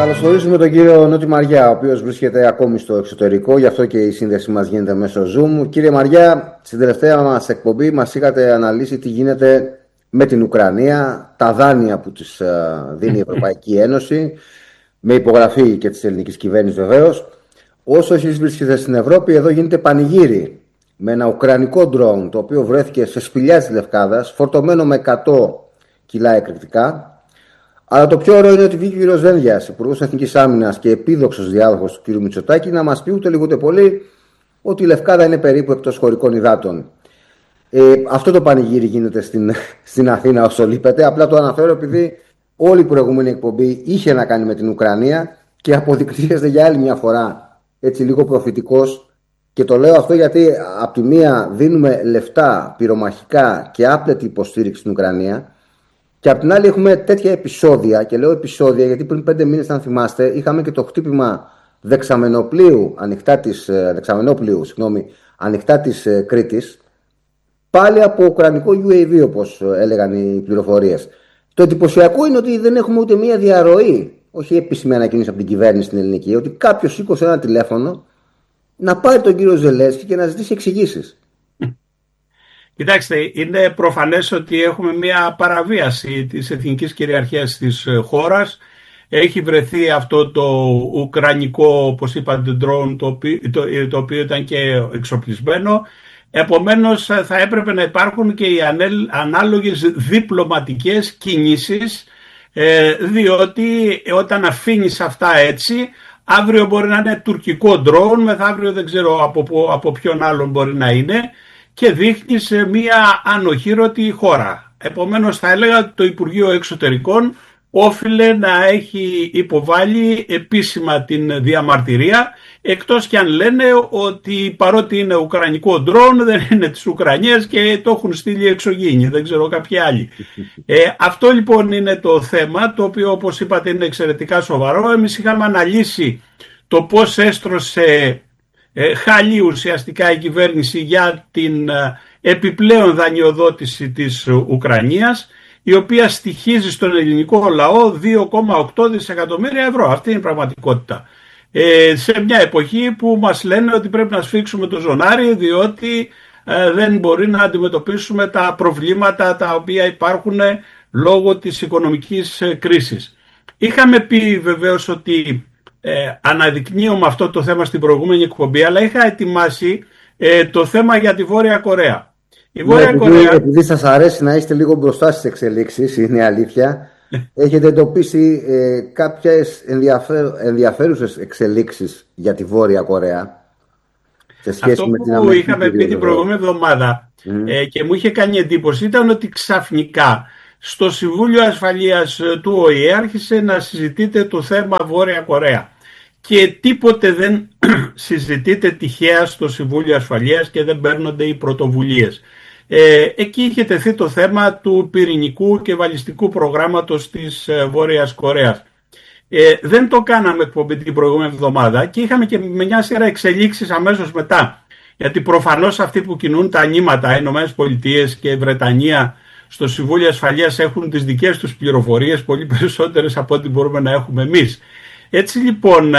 Καλωσορίζουμε τον κύριο Νότι Μαριά, ο οποίος βρίσκεται ακόμη στο εξωτερικό, γι' αυτό και η σύνδεση μας γίνεται μέσω Zoom. Κύριε Μαριά, στην τελευταία μας εκπομπή μας είχατε αναλύσει τι γίνεται με την Ουκρανία, τα δάνεια που της δίνει η Ευρωπαϊκή Ένωση, με υπογραφή και της ελληνικής κυβέρνησης βεβαίως. Όσο εσείς βρίσκεστε στην Ευρώπη, εδώ γίνεται πανηγύρι με ένα ουκρανικό ντρόουν, το οποίο βρέθηκε σε σπηλιά της Λευκάδας, φορτωμένο με 100 κιλά εκρηκτικά. Αλλά το πιο ωραίο είναι ότι βγήκε ο κ. Δένδιας, Υπουργός Εθνικής Άμυνας και επίδοξος διάδοχος του κ. Μητσοτάκη, να μας πει ούτε λίγο ούτε πολύ ότι η Λευκάδα είναι περίπου εκτός χωρικών υδάτων. Αυτό το πανηγύρι γίνεται στην Αθήνα όσο λείπεται. Απλά το αναφέρω επειδή όλη η προηγούμενη εκπομπή είχε να κάνει με την Ουκρανία και αποδεικνύεται για άλλη μια φορά έτσι λίγο προφητικός. Και το λέω αυτό γιατί από τη μία δίνουμε λεφτά, πυρομαχικά και άπλετη υποστήριξη στην Ουκρανία. Και απ' την άλλη έχουμε τέτοια επεισόδια, και λέω επεισόδια γιατί πριν 5 μήνες, αν θυμάστε, είχαμε και το χτύπημα δεξαμενοπλοίου ανοιχτά της Κρήτης, πάλι από ουκρανικό UAV, όπως έλεγαν οι πληροφορίες. Το εντυπωσιακό είναι ότι δεν έχουμε ούτε μία διαρροή, όχι επίσημη ανακοίνωση από την κυβέρνηση στην ελληνική, ότι κάποιος σήκωσε ένα τηλέφωνο να πάρει τον κύριο Ζελένσκι και να ζητήσει εξηγήσεις. Κοιτάξτε, είναι προφανές ότι έχουμε μια παραβίαση της εθνικής κυριαρχίας της χώρας. Έχει βρεθεί αυτό το ουκρανικό, όπως είπατε, drone, το οποίο ήταν και εξοπλισμένο. Επομένως, θα έπρεπε να υπάρχουν και οι ανάλογες διπλωματικές κινήσεις, διότι όταν αφήνεις αυτά έτσι, αύριο μπορεί να είναι τουρκικό drone, μεθαύριο δεν ξέρω από ποιον άλλον μπορεί να είναι, και δείχνει σε μια ανοχήρωτη χώρα. Επομένως θα έλεγα ότι το Υπουργείο Εξωτερικών όφιλε να έχει υποβάλει επίσημα την διαμαρτυρία, εκτός και αν λένε ότι παρότι είναι ουκρανικό ντρόν δεν είναι της Ουκρανίας και το έχουν στείλει εξωγήινοι, δεν ξέρω κάποιοι άλλοι. Αυτό λοιπόν είναι το θέμα, το οποίο όπως είπατε είναι εξαιρετικά σοβαρό. Εμείς είχαμε αναλύσει το πώς έστρωσε χαλή ουσιαστικά η κυβέρνηση για την επιπλέον δανειοδότηση της Ουκρανίας, η οποία στοιχίζει στον ελληνικό λαό 2,8 δισεκατομμύρια ευρώ. Αυτή είναι η πραγματικότητα. Σε μια εποχή που μας λένε ότι πρέπει να σφίξουμε το ζωνάρι, διότι δεν μπορεί να αντιμετωπίσουμε τα προβλήματα τα οποία υπάρχουν λόγω της οικονομικής κρίσης. Είχαμε πει βεβαίως ότι αναδεικνύουμε αυτό το θέμα στην προηγούμενη εκπομπή, αλλά είχα ετοιμάσει το θέμα για τη Βόρεια Κορέα. Επειδή σας αρέσει να είστε λίγο μπροστά στις εξελίξεις, είναι αλήθεια, έχετε εντοπίσει κάποιες ενδιαφέρουσες εξελίξεις για τη Βόρεια Κορέα σε σχέση αυτό με την που είχαμε πει την προηγούμενη εβδομάδα και μου είχε κάνει εντύπωση ήταν ότι ξαφνικά στο Συμβούλιο Ασφαλείας του ΟΗΕ άρχισε να συζητείται το θέμα Βόρεια Κορέα και τίποτε δεν συζητείται τυχαία στο Συμβούλιο Ασφαλείας και δεν παίρνονται οι πρωτοβουλίες. Εκεί είχε τεθεί το θέμα του πυρηνικού και βαλιστικού προγράμματος της Βόρειας Κορέας. Δεν το κάναμε εκπομπή την προηγούμενη εβδομάδα και είχαμε και μια σειρά εξελίξεις αμέσως μετά. Γιατί προφανώς αυτοί που κινούν τα νήματα, οι ΗΠΑ και η Βρετανία, στο Συμβούλιο Ασφαλείας έχουν τις δικές τους πληροφορίες, πολύ περισσότερες από ό,τι μπορούμε να έχουμε εμείς. Έτσι λοιπόν,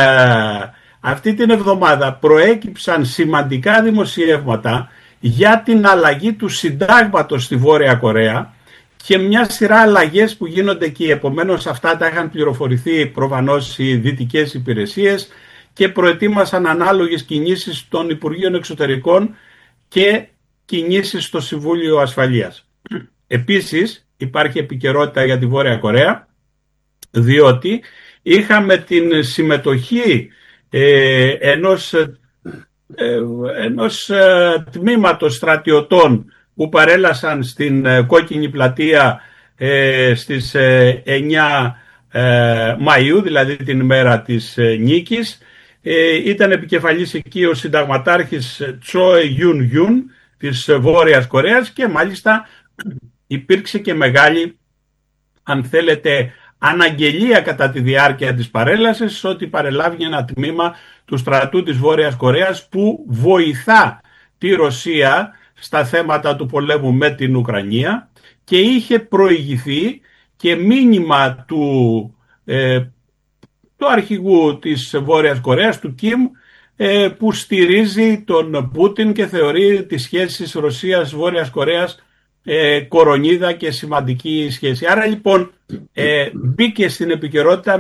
αυτή την εβδομάδα προέκυψαν σημαντικά δημοσιεύματα για την αλλαγή του συντάγματος στη Βόρεια Κορέα και μια σειρά αλλαγές που γίνονται εκεί. Επομένως αυτά τα είχαν πληροφορηθεί προφανώς οι δυτικές υπηρεσίες και προετοίμασαν ανάλογες κινήσεις των Υπουργείων Εξωτερικών και κινήσεις στο Συμβούλιο Ασφαλείας. Επίσης υπάρχει επικαιρότητα για τη Βόρεια Κορέα, διότι είχαμε την συμμετοχή ενός τμήματος στρατιωτών που παρέλασαν στην Κόκκινη Πλατεία στις 9 Μαΐου, δηλαδή την ημέρα της νίκης. Ήταν επικεφαλής εκεί ο συνταγματάρχης Τσόε Γιουν Γιουν της Βόρειας Κορέας και μάλιστα υπήρξε και μεγάλη, αν θέλετε, αναγγελία κατά τη διάρκεια της παρέλασης ότι παρελάβει ένα τμήμα του στρατού της Βόρειας Κορέας που βοηθά τη Ρωσία στα θέματα του πολέμου με την Ουκρανία και είχε προηγηθεί και μήνυμα του του αρχηγού της Βόρειας Κορέας, του Κιμ, που στηρίζει τον Πούτιν και θεωρεί τις σχέσεις Ρωσίας-Βόρειας Κορέας κορονίδα και σημαντική σχέση. Άρα λοιπόν μπήκαν στην επικαιρότητα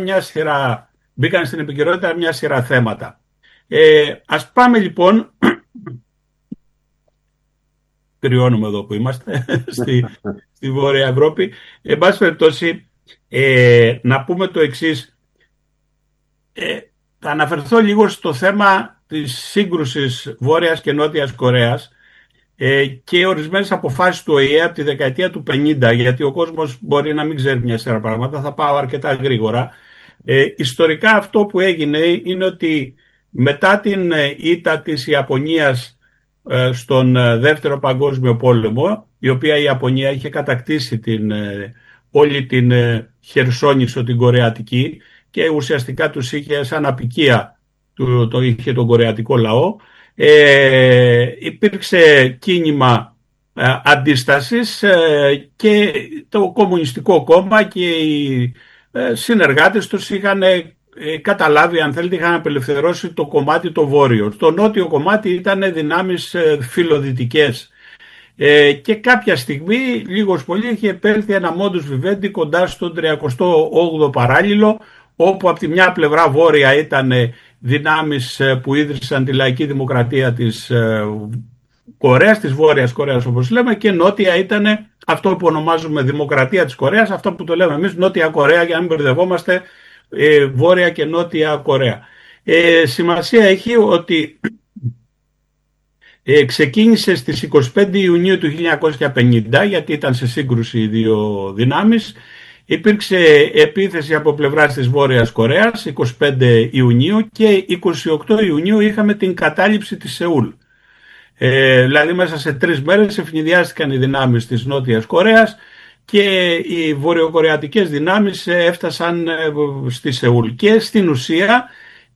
μια σειρά θέματα. Ας πάμε λοιπόν, κρυώνουμε εδώ που είμαστε, στη Βόρεια Ευρώπη. Εν πάση περιπτώσει, να πούμε το εξής. Θα αναφερθώ λίγο στο θέμα της σύγκρουσης Βόρειας και Νότιας Κορέας και ορισμένες αποφάσεις του ΟΗΕ από τη δεκαετία του 50, γιατί ο κόσμος μπορεί να μην ξέρει μια σειρά πράγματα, θα πάω αρκετά γρήγορα. Ιστορικά αυτό που έγινε είναι ότι μετά την ήττα της Ιαπωνίας στον Δεύτερο Παγκόσμιο Πόλεμο, η οποία η Ιαπωνία είχε κατακτήσει όλη την Χερσόνησο, την Κορεατική, και ουσιαστικά τους είχε σαν απικία, είχε τον κορεατικό λαό, υπήρξε κίνημα αντίστασης και το Κομμουνιστικό Κόμμα και οι συνεργάτες τους είχαν καταλάβει, αν θέλετε, είχαν απελευθερώσει το κομμάτι το βόρειο. Το νότιο κομμάτι ήταν δυνάμεις φιλοδυτικές και κάποια στιγμή, λίγος πολύ, είχε επέλθει ένα modus vivendi κοντά στον 38ο παράλληλο, όπου από τη μια πλευρά βόρεια ήταν δυνάμεις που ίδρυσαν τη λαϊκή δημοκρατία της Κορέας, της Βόρειας Κορέας όπως λέμε, και νότια ήταν αυτό που ονομάζουμε Δημοκρατία της Κορέας, αυτό που το λέμε εμείς Νότια Κορέα, για να μην μπερδευόμαστε Βόρεια και Νότια Κορέα. Σημασία έχει ότι ξεκίνησε στις 25 Ιουνίου του 1950, γιατί ήταν σε σύγκρουση οι δύο δυνάμεις. Υπήρξε επίθεση από πλευράς της Βόρειας Κορέας 25 Ιουνίου και 28 Ιουνίου είχαμε την κατάληψη της Σεούλ. Δηλαδή μέσα σε 3 μέρες ευνηδιάστηκαν οι δυνάμεις της Νότιας Κορέας και οι βορειοκορεατικές δυνάμεις έφτασαν στη Σεούλ και στην ουσία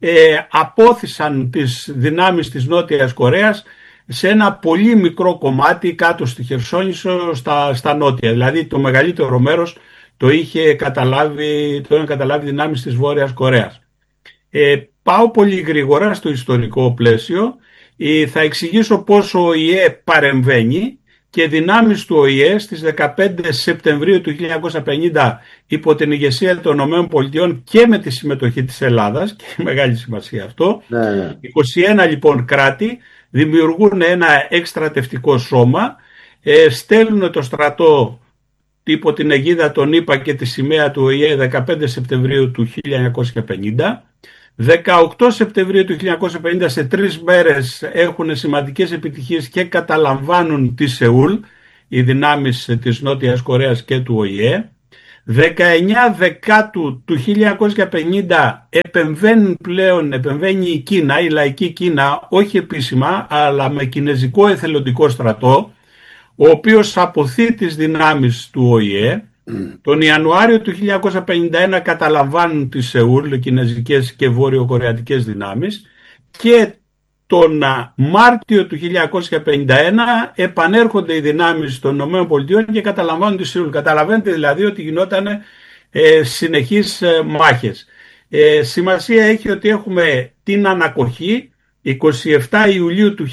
απόθυσαν τις δυνάμεις της Νότιας Κορέας σε ένα πολύ μικρό κομμάτι κάτω στη Χερσόνησο στα νότια. Δηλαδή το μεγαλύτερο μέρος το είχαν καταλάβει δυνάμεις της Βόρειας Κορέας. Πάω πολύ γρήγορα στο ιστορικό πλαίσιο. Θα εξηγήσω πώς ο ΟΗΕ παρεμβαίνει και δυνάμεις του ΟΗΕ στις 15 Σεπτεμβρίου του 1950 υπό την ηγεσία των ΗΠΑ και με τη συμμετοχή της Ελλάδας, και έχει μεγάλη σημασία αυτό, 21 λοιπόν κράτη δημιουργούν ένα εκστρατευτικό σώμα, στέλνουν το στρατό υπό την αιγίδα των ΗΠΑ και τη σημαία του ΟΗΕ 15 Σεπτεμβρίου του 1950. 18 Σεπτεμβρίου του 1950, σε 3 μέρες έχουν σημαντικές επιτυχίες και καταλαμβάνουν τη Σεούλ οι δυνάμεις της Νότιας Κορέας και του ΟΗΕ. 19 Δεκάτου του 1950 επεμβαίνει η Κίνα, η λαϊκή Κίνα, όχι επίσημα αλλά με κινεζικό εθελοντικό στρατό, ο οποίος αποθεί τις δυνάμεις του ΟΗΕ. Τον Ιανουάριο του 1951 καταλαμβάνουν τη Σεούλ κινεζικές και βόρειο-κορεατικές δυνάμεις και τον Μάρτιο του 1951 επανέρχονται οι δυνάμεις των ΗΠΑ και καταλαμβάνουν τη Σεούλ. Καταλαβαίνετε δηλαδή ότι γινόταν συνεχείς μάχες. Σημασία έχει ότι έχουμε την ανακοχή 27 Ιουλίου του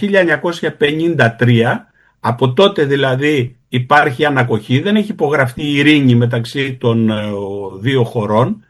1953, από τότε δηλαδή υπάρχει ανακοχή, δεν έχει υπογραφεί η ειρήνη μεταξύ των δύο χωρών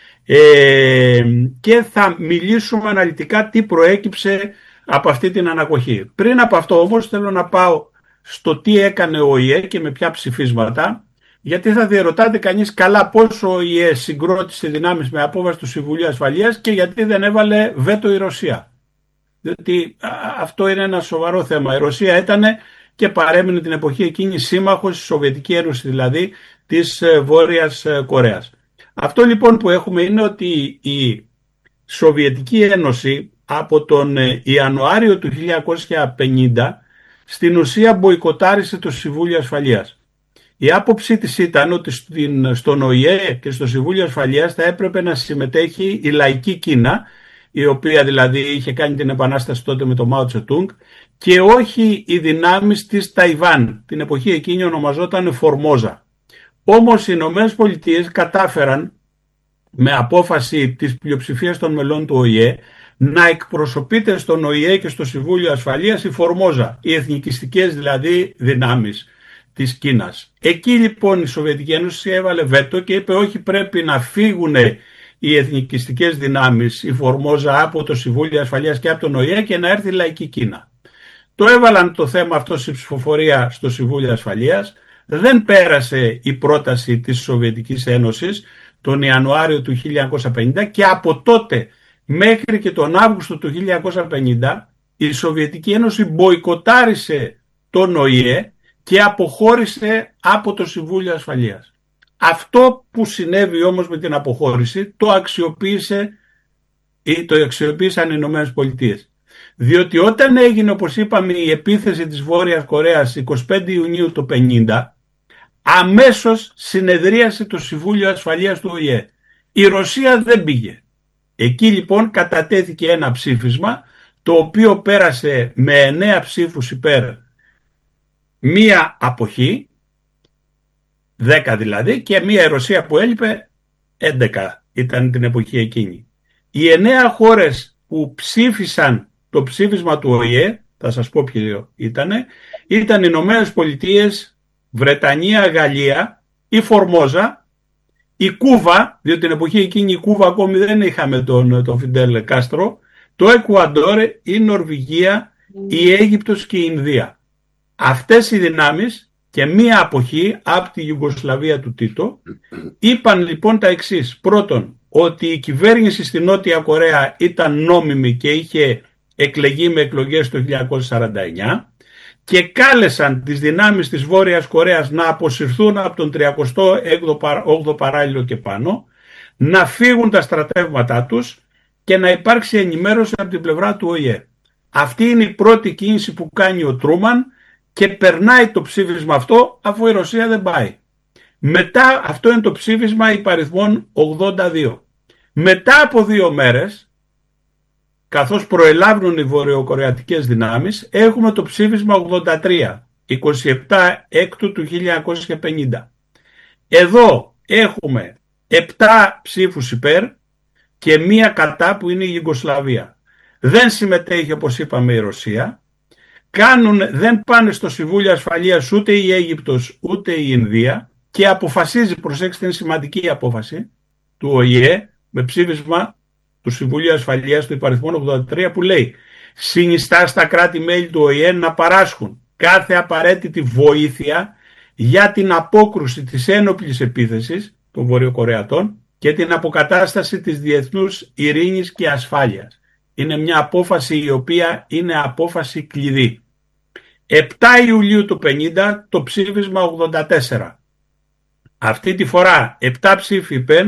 και θα μιλήσουμε αναλυτικά τι προέκυψε από αυτή την ανακοχή. Πριν από αυτό όμως θέλω να πάω στο τι έκανε ο ΟΗΕ και με ποια ψηφίσματα, γιατί θα διερωτάται κανείς καλά πόσο ο ΟΗΕ συγκρότησε δυνάμεις με απόβαση του Συμβουλίου Ασφαλείας και γιατί δεν έβαλε βέτο η Ρωσία. Διότι αυτό είναι ένα σοβαρό θέμα. Η Ρωσία ήταν και παρέμεινε την εποχή εκείνη σύμμαχος, η Σοβιετική Ένωση δηλαδή, της Βόρειας Κορέας. Αυτό λοιπόν που έχουμε είναι ότι η Σοβιετική Ένωση από τον Ιανουάριο του 1950 στην ουσία μποϊκοτάρισε το Συμβούλιο Ασφαλείας. Η άποψή της ήταν ότι στον ΟΗΕ και στο Συμβούλιο Ασφαλείας θα έπρεπε να συμμετέχει η λαϊκή Κίνα, η οποία δηλαδή είχε κάνει την επανάσταση τότε με τον Μάο Τσετούγκ, και όχι οι δυνάμεις της Ταϊβάν. Την εποχή εκείνη ονομαζόταν Φορμόζα. Όμως οι Ηνωμένες Πολιτείες κατάφεραν με απόφαση της πλειοψηφίας των μελών του ΟΗΕ να εκπροσωπείται στον ΟΗΕ και στο Συμβούλιο Ασφαλείας η Φορμόζα, οι εθνικιστικές δηλαδή δυνάμεις της Κίνας. Εκεί λοιπόν η Σοβιετική Ένωση έβαλε βέτο και είπε όχι, πρέπει να φύγουν οι εθνικιστικές δυνάμεις, η Φορμόζα, από το Συμβούλιο Ασφαλείας και από τον ΟΗΕ και να έρθει η λαϊκή Κίνα. Το έβαλαν το θέμα αυτό στη ψηφοφορία στο Συμβούλιο Ασφαλείας, δεν πέρασε η πρόταση της Σοβιετικής Ένωσης τον Ιανουάριο του 1950 και από τότε μέχρι και τον Αύγουστο του 1950 η Σοβιετική Ένωση μποϊκοτάρισε τον ΟΗΕ και αποχώρησε από το Συμβούλιο Ασφαλείας. Αυτό που συνέβη όμως με την αποχώρηση το αξιοποίησαν οι Ηνωμένες Πολιτείες. Διότι όταν έγινε, όπως είπαμε, η επίθεση της Βόρειας Κορέας 25 Ιουνίου του 1950, αμέσως συνεδρίασε το Συμβούλιο Ασφαλείας του ΟΗΕ. Η Ρωσία δεν πήγε. Εκεί λοιπόν κατατέθηκε ένα ψήφισμα το οποίο πέρασε με 9 ψήφους υπέρ, μία αποχή, 10 δηλαδή, και μία Ρωσία που έλειπε, 11 ήταν την εποχή εκείνη. Οι 9 χώρες που ψήφισαν το ψήφισμα του ΟΗΕ, θα σας πω ποιο ήταν οι Ηνωμένες Πολιτείες, Βρετανία, Γαλλία, η Φορμόζα, η Κούβα, διότι την εποχή εκείνη η Κούβα ακόμη δεν είχαμε τον Φιντέλ Κάστρο, το Εκουαντόρ, η Νορβηγία, η Αίγυπτος και η Ινδία. Αυτές οι δυνάμεις και μία αποχή από τη Ιουγκοσλαβία του Τίτο είπαν λοιπόν τα εξής. Πρώτον, ότι η κυβέρνηση στη Νότια Κορέα ήταν νόμιμη και είχε εκλεγεί με εκλογές το 1949 και κάλεσαν τις δυνάμεις της Βόρειας Κορέας να αποσυρθούν από τον 38ο παράλληλο και πάνω, να φύγουν τα στρατεύματά τους και να υπάρξει ενημέρωση από την πλευρά του ΟΗΕ. Αυτή είναι η πρώτη κίνηση που κάνει ο Τρούμαν και περνάει το ψήφισμα αυτό αφού η Ρωσία δεν πάει. Μετά, αυτό είναι το ψήφισμα υπαριθμών 82. Μετά από 2 μέρες, καθώς προελάβουν οι βορειοκορεατικές δυνάμεις, έχουμε το ψήφισμα 83, 27 έκτου του 1950. Εδώ έχουμε 7 ψήφους υπέρ και μία κατά που είναι η Ιουγκοσλαβία. Δεν συμμετέχει, όπως είπαμε, η Ρωσία. Δεν πάνε στο Συμβούλιο Ασφαλείας ούτε η Αίγυπτος ούτε η Ινδία και αποφασίζει, προσέξτε, είναι σημαντική απόφαση του ΟΗΕ με ψήφισμα του Συμβουλίου Ασφαλείας του υπαριθμών 83 που λέει συνιστά στα κράτη-μέλη του ΟΗΕ να παράσχουν κάθε απαραίτητη βοήθεια για την απόκρουση της ένοπλης επίθεσης των Βορειοκορεατών και την αποκατάσταση της διεθνούς ειρήνης και ασφάλειας. Είναι μια απόφαση η οποία είναι απόφαση κλειδί. 7 Ιουλίου του 50 το ψήφισμα 84. Αυτή τη φορά 7 ψήφοι υπέρ,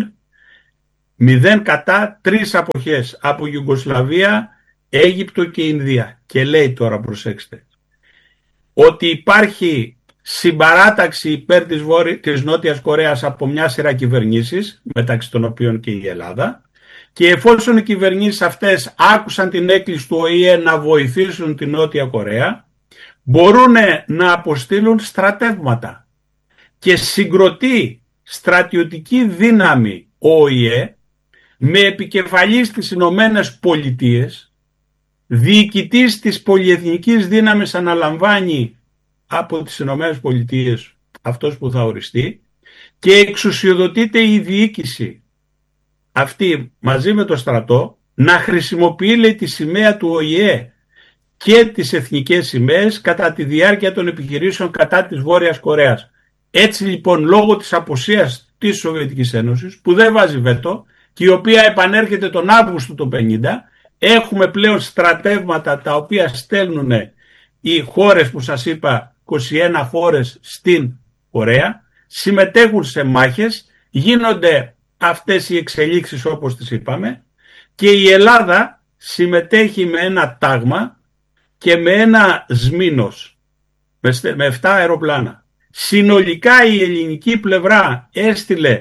0 κατά, 3 αποχές από Ιουγκοσλαβία, Αίγυπτο και Ινδία. Και λέει τώρα, προσέξτε, ότι υπάρχει συμπαράταξη υπέρ της Νότιας Κορέας από μια σειρά κυβερνήσεις, μεταξύ των οποίων και η Ελλάδα, και εφόσον οι κυβερνήσεις αυτές άκουσαν την έκκληση του ΟΗΕ να βοηθήσουν την Νότια Κορέα, μπορούν να αποστείλουν στρατεύματα. Και συγκροτεί στρατιωτική δύναμη ο ΟΗΕ με επικεφαλής τις Ηνωμένες Πολιτείες, διοικητής της πολυεθνικής δύναμης αναλαμβάνει από τις Ηνωμένες Πολιτείες αυτός που θα οριστεί και εξουσιοδοτείται η διοίκηση αυτή μαζί με το στρατό να χρησιμοποιεί, λέει, τη σημαία του ΟΗΕ και τις εθνικές σημαίες κατά τη διάρκεια των επιχειρήσεων κατά της Βόρειας Κορέας. Έτσι λοιπόν, λόγω της απουσίας της Σοβιετικής Ένωσης που δεν βάζει βέτο και η οποία επανέρχεται τον Αύγουστο του 1950, έχουμε πλέον στρατεύματα τα οποία στέλνουν οι χώρες που σας είπα, 21 χώρες στην Κορέα, συμμετέχουν σε μάχες, γίνονται αυτές οι εξελίξεις όπως τις είπαμε και η Ελλάδα συμμετέχει με ένα τάγμα και με ένα σμήνος, με 7 αεροπλάνα. Συνολικά η ελληνική πλευρά έστειλε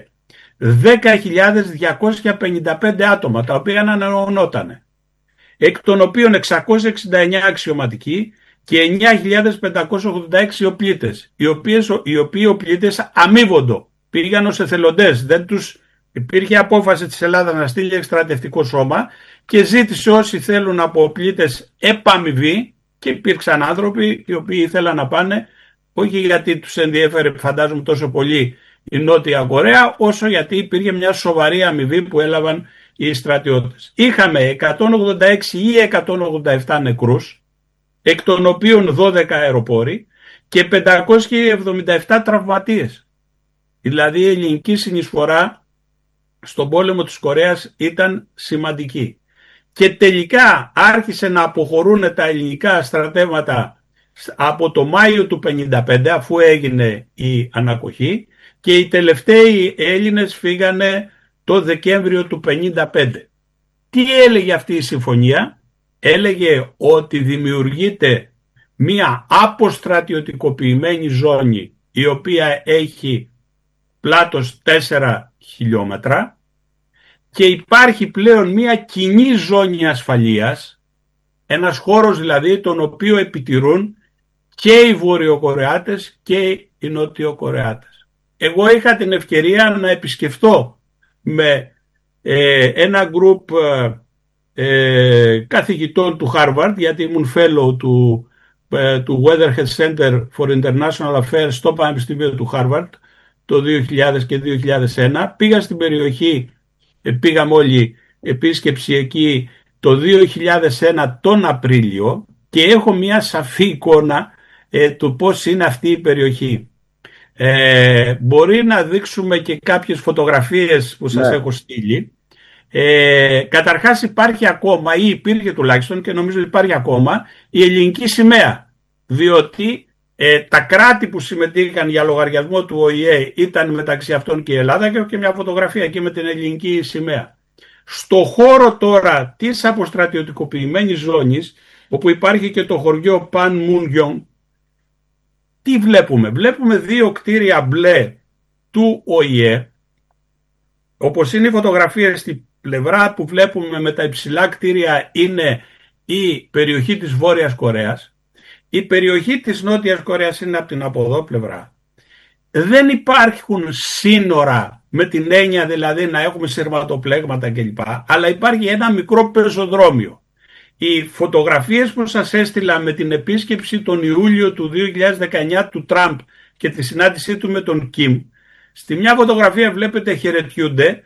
10.255 άτομα τα οποία ανανεωνότανε, εκ των οποίων 669 αξιωματικοί και 9.586 οπλίτες, οι οποίοι οπλίτες αμείβοντο, πήγαν ως εθελοντές, δεν τους Υπήρχε απόφαση της Ελλάδας να στείλει εκστρατευτικό σώμα και ζήτησε όσοι θέλουν από πλήτες επαμοιβή, και υπήρξαν άνθρωποι οι οποίοι ήθελαν να πάνε, όχι γιατί τους ενδιέφερε φαντάζομαι τόσο πολύ η Νότια Κορέα, όσο γιατί υπήρχε μια σοβαρή αμοιβή που έλαβαν οι στρατιώτες. Είχαμε 186 ή 187 νεκρούς, εκ των οποίων 12 αεροπόροι και 577 τραυματίες. Δηλαδή η ελληνική συνεισφορά στον πόλεμο της Κορέας ήταν σημαντική. Και τελικά άρχισε να αποχωρούν τα ελληνικά στρατεύματα από το Μάιο του 1955, αφού έγινε η ανακοχή, και οι τελευταίοι Έλληνες φύγανε το Δεκέμβριο του 1955. Τι έλεγε αυτή η συμφωνία? Έλεγε ότι δημιουργείται μία αποστρατιωτικοποιημένη ζώνη η οποία έχει πλάτος 4 χιλιόμετρα και υπάρχει πλέον μία κοινή ζώνη ασφαλείας, ένας χώρος δηλαδή τον οποίο επιτηρούν και οι Βορειοκορεάτες και οι Νότιο-Κορεάτες. Εγώ είχα την ευκαιρία να επισκεφτώ με ένα γκρουπ καθηγητών του Harvard, γιατί ήμουν fellow του Weatherhead Center for International Affairs στο Πανεπιστήμιο του Harvard το 2000 και 2001. Πήγα στην περιοχή, πήγαμε όλοι επίσκεψη εκεί το 2001 τον Απρίλιο και έχω μια σαφή εικόνα του πώς είναι αυτή η περιοχή. Μπορεί να δείξουμε και κάποιες φωτογραφίες που σας έχω στείλει. Καταρχάς υπάρχει ακόμα, ή υπήρχε τουλάχιστον και νομίζω υπάρχει ακόμα, η ελληνική σημαία, διότι τα κράτη που συμμετείχαν για λογαριασμό του ΟΗΕ ήταν μεταξύ αυτών και η Ελλάδα, και έχω και μια φωτογραφία εκεί με την ελληνική σημαία. Στο χώρο τώρα της αποστρατιωτικοποιημένης ζώνης, όπου υπάρχει και το χωριό Πανμούνγιον, τι βλέπουμε? Βλέπουμε 2 κτίρια μπλε του ΟΗΕ, όπως είναι οι φωτογραφίες στην πλευρά που βλέπουμε με τα υψηλά κτίρια είναι η περιοχή της Βόρειας Κορέας. Η περιοχή της Νότιας Κορέας είναι από την από εδώ πλευρά. Δεν υπάρχουν σύνορα με την έννοια δηλαδή να έχουμε σειρματοπλέγματα κλπ. Αλλά υπάρχει ένα μικρό πεζοδρόμιο. Οι φωτογραφίες που σας έστειλα με την επίσκεψη τον Ιούλιο του 2019 του Τραμπ και τη συνάντησή του με τον Κιμ, στη μια φωτογραφία βλέπετε χαιρετιούνται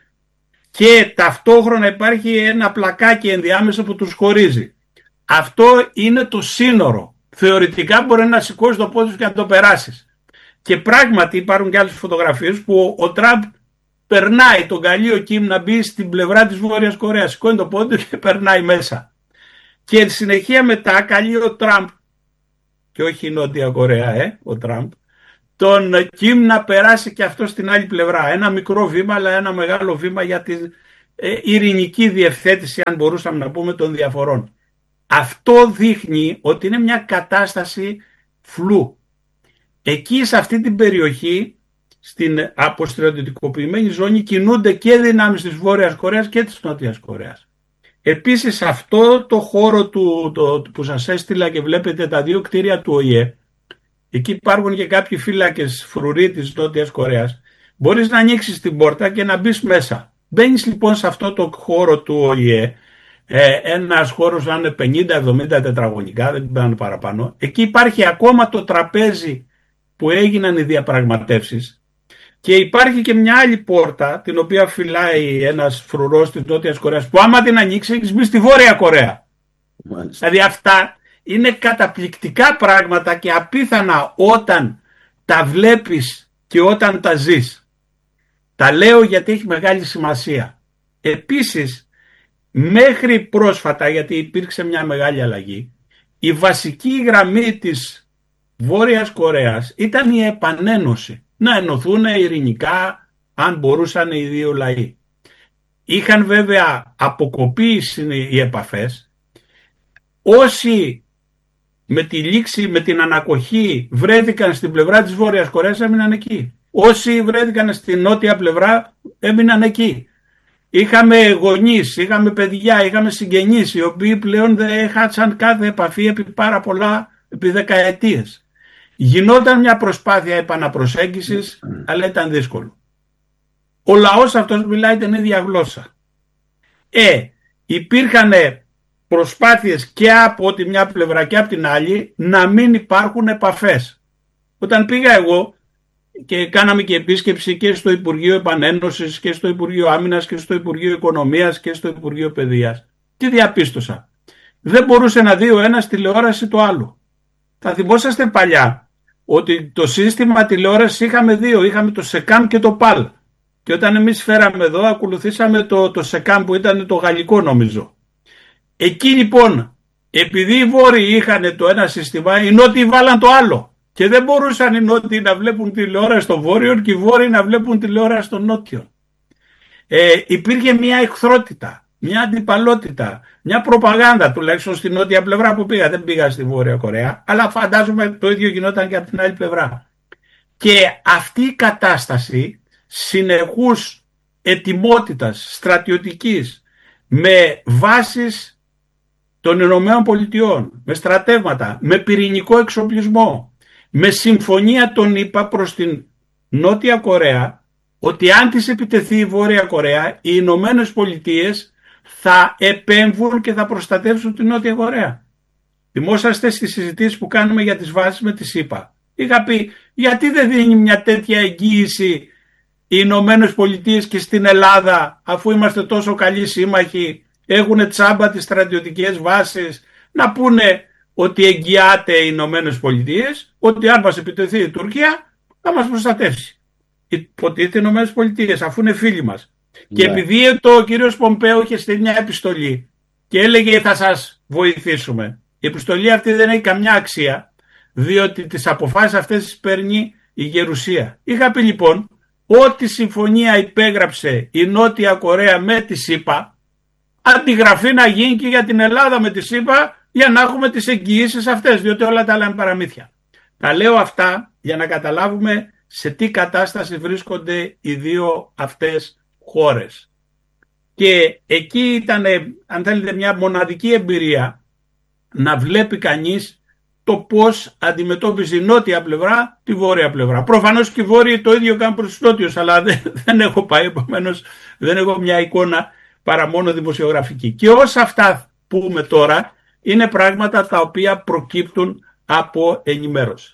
και ταυτόχρονα υπάρχει ένα πλακάκι ενδιάμεσα που τους χωρίζει. Αυτό είναι το σύνορο. Θεωρητικά μπορεί να σηκώσει το πόδι σου και να το περάσεις. Και πράγματι υπάρχουν και άλλες φωτογραφίες που ο Τραμπ περνάει τον καλείο Κιμ να μπει στην πλευρά της Βόρειας Κορέας. Σηκώνει το πόδι του και περνάει μέσα. Και συνεχεία μετά καλεί ο Τραμπ, και όχι η Νότια Κορέα, ο Τραμπ, τον Κιμ να περάσει και αυτό στην άλλη πλευρά. Ένα μικρό βήμα, αλλά ένα μεγάλο βήμα για την ειρηνική διευθέτηση, αν μπορούσαμε να πούμε, των διαφορών. Αυτό δείχνει ότι είναι μια κατάσταση φλού. Εκεί σε αυτή την περιοχή, στην αποστρατιωτικοποιημένη ζώνη, κινούνται και δυνάμεις της Βόρειας Κορέας και της Νότιας Κορέας. Επίσης αυτό το χώρο που σας έστειλα και βλέπετε τα 2 κτίρια του ΟΗΕ, εκεί υπάρχουν και κάποιοι φύλακες φρουροί της Νότιας Κορέας. Μπορείς να ανοίξεις την πόρτα και να μπεις μέσα. Μπαίνεις λοιπόν σε αυτό το χώρο του ΟΗΕ, ένας χώρος να είναι 50-70 τετραγωνικά, δεν πάνε παραπάνω. Εκεί υπάρχει ακόμα το τραπέζι που έγιναν οι διαπραγματεύσεις. Και υπάρχει και μια άλλη πόρτα, την οποία φυλάει ένας φρουρός της Νότιας Κορέας, που άμα την ανοίξει έχεις μπει στη Βόρεια Κορέα. Μάλιστα. Δηλαδή αυτά είναι καταπληκτικά πράγματα και απίθανα όταν τα βλέπεις και όταν τα ζεις. Τα λέω γιατί έχει μεγάλη σημασία. Επίσης, μέχρι πρόσφατα, γιατί υπήρξε μια μεγάλη αλλαγή, η βασική γραμμή της Βόρειας Κορέας ήταν η επανένωση. Να ενωθούν ειρηνικά αν μπορούσαν οι δύο λαοί. Είχαν βέβαια αποκοπεί οι επαφές. Όσοι με τη λήξη, με την ανακοχή βρέθηκαν στην πλευρά της Βόρειας Κορέας έμειναν εκεί. Όσοι βρέθηκαν στην νότια πλευρά έμειναν εκεί. Είχαμε γονείς, είχαμε παιδιά, είχαμε συγγενείς οι οποίοι πλέον δεν έχασαν κάθε επαφή επί Ο λαός αυτός μιλάει την ίδια γλώσσα. Υπήρχαν προσπάθειες και από τη μια πλευρά και από την άλλη να μην υπάρχουν επαφές. Όταν πήγα εγώ και κάναμε και επίσκεψη και στο Υπουργείο Επανένωσης και στο Υπουργείο Άμυνας και στο Υπουργείο Οικονομίας και στο Υπουργείο Παιδείας, τι διαπίστωσα? Δεν μπορούσε να δει ο ένας τηλεόραση το άλλο. Θα θυμόσαστε παλιά ότι το σύστημα τηλεόρασης είχαμε δύο, είχαμε το ΣΕΚΑΜ και το ΠΑΛ. Και όταν εμείς φέραμε εδώ, ακολουθήσαμε το ΣΕΚΑΜ που ήταν το γαλλικό νομίζω. Εκεί λοιπόν, επειδή οι Βόρειοι είχαν το ένα σύστημα, οι Νότιοι βάλαν το άλλο. Και δεν μπορούσαν οι Νότιοι να βλέπουν τηλεόραση των Βόρειων και οι Βόρειοι να βλέπουν τηλεόραση των Νότιων. Υπήρχε μια εχθρότητα, μια αντιπαλότητα, μια προπαγάνδα, τουλάχιστον στην νότια πλευρά που πήγα. Δεν πήγα στη Βόρεια Κορέα, αλλά φαντάζομαι το ίδιο γινόταν και από την άλλη πλευρά. Και αυτή η κατάσταση συνεχούς ετοιμότητας στρατιωτικής με βάσεις των Ηνωμένων Πολιτειών, με στρατεύματα, με πυρηνικό εξοπλισμό, με συμφωνία των ΗΠΑ προς την Νότια Κορέα, ότι αν της επιτεθεί η Βόρεια Κορέα, οι Ηνωμένες Πολιτείες θα επέμβουν και θα προστατεύσουν την Νότια Κορέα. Θυμόσαστε στις συζητήσεις που κάνουμε για τις βάσεις με τις ΗΠΑ. Είχα πει, γιατί δεν δίνει μια τέτοια εγγύηση οι Ηνωμένες Πολιτείες και στην Ελλάδα, αφού είμαστε τόσο καλοί σύμμαχοι, έχουν τσάμπα τις στρατιωτικές βάσεις, να πούνε ότι εγγυάται οι Ηνωμένες Πολιτείες, ότι αν μας επιτεθεί η Τουρκία θα μας προστατεύσει. Υποτίθεται οι Ηνωμένες Πολιτείες, αφού είναι φίλοι μας. Yeah. Και επειδή ο κύριος Πομπέο είχε στείλει μια επιστολή και έλεγε θα σας βοηθήσουμε, η επιστολή αυτή δεν έχει καμιά αξία, διότι τις αποφάσεις αυτές τις παίρνει η Γερουσία. Είχα πει λοιπόν, ό,τι συμφωνία υπέγραψε η Νότια Κορέα με τη ΣΥΠΑ, αντιγραφή να γίνει και για την Ελλάδα με τη ΣΥΠΑ, για να έχουμε τις εγγυήσεις αυτές, διότι όλα τα άλλα είναι παραμύθια. Τα λέω αυτά για να καταλάβουμε σε τι κατάσταση βρίσκονται οι δύο αυτές χώρες. Και εκεί ήταν, αν θέλετε, μια μοναδική εμπειρία να βλέπει κανείς το πώς αντιμετώπιζε η νότια πλευρά τη βόρεια πλευρά. Προφανώς και οι βόρειοι το ίδιο κάνουν προς τους νότιους, αλλά δεν έχω πάει, επομένως δεν έχω μια εικόνα παρά μόνο δημοσιογραφική. Και όσα αυτά πούμε τώρα είναι πράγματα τα οποία προκύπτουν από ενημέρωση.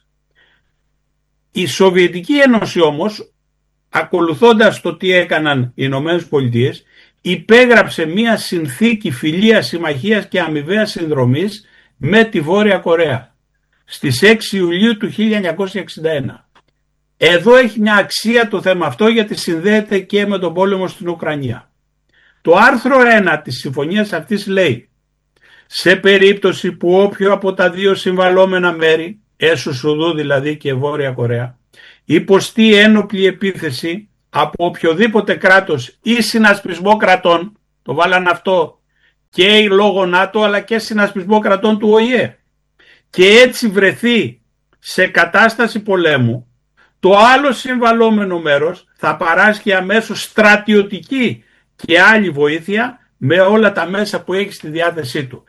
Η Σοβιετική Ένωση όμως, ακολουθώντας το τι έκαναν οι Ηνωμένες Πολιτείες, υπέγραψε μια συνθήκη φιλίας, συμμαχίας και αμοιβαίας συνδρομής με τη Βόρεια Κορέα στις 6 Ιουλίου του 1961. Εδώ έχει μια αξία το θέμα αυτό, γιατί συνδέεται και με τον πόλεμο στην Ουκρανία. Το άρθρο 1 της συμφωνίας αυτής λέει, σε περίπτωση που όποιο από τα δύο συμβαλόμενα μέρη, έσου δηλαδή και Βόρεια Κορέα, υποστεί ένοπλη επίθεση από οποιοδήποτε κράτος ή συνασπισμό κρατών, το βάλαν αυτό και λόγω ΝΑΤΟ αλλά και συνασπισμό κρατών του ΟΗΕ, και έτσι βρεθεί σε κατάσταση πολέμου, το άλλο συμβαλόμενο μέρος θα παράσχει αμέσως στρατιωτική και άλλη βοήθεια με όλα τα μέσα που έχει στη διάθεσή του.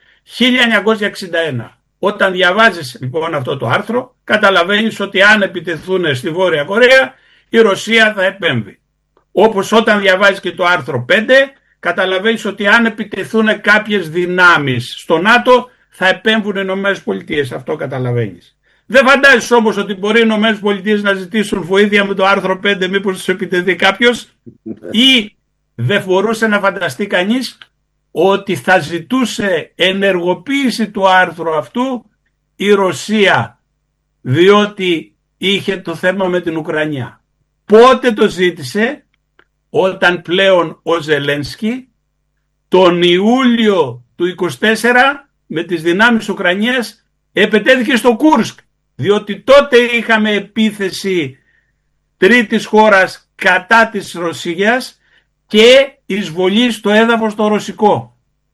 1961. Όταν διαβάζεις λοιπόν αυτό το άρθρο, καταλαβαίνεις ότι αν επιτεθούν στη Βόρεια Κορέα, η Ρωσία θα επέμβει. Όπως όταν διαβάζεις και το άρθρο 5, καταλαβαίνεις ότι αν επιτεθούν κάποιες δυνάμεις στο ΝΑΤΟ, θα επέμβουν οι Ηνωμένες Πολιτείες. Αυτό καταλαβαίνεις. Δεν φαντάζεις όμως ότι μπορεί οι Ηνωμένες Πολιτείες να ζητήσουν βοήθεια με το άρθρο 5, μήπως τους επιτεθεί κάποιος, ή δεν μπορούσε να φανταστεί κανείς ότι θα ζητούσε ενεργοποίηση του άρθρου αυτού η Ρωσία, διότι είχε το θέμα με την Ουκρανία. Πότε το ζήτησε? Όταν πλέον ο Ζελένσκι τον Ιούλιο του 24 με τις δυνάμεις Ουκρανίας επετέθηκε στο Κούρσκ, διότι τότε είχαμε επίθεση τρίτης χώρας κατά της Ρωσίας και εισβολή στο έδαφος το ρωσικό.